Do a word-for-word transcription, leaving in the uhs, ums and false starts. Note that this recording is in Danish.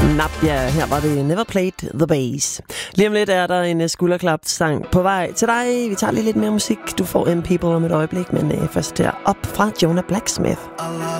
Nadia, her var det Never Played the Bass. Lige om lidt er der en skulderklap-sang på vej til dig. Vi tager lige lidt mere musik. Du får M People om et øjeblik, men øh, først her op fra Jonah Blacksmith.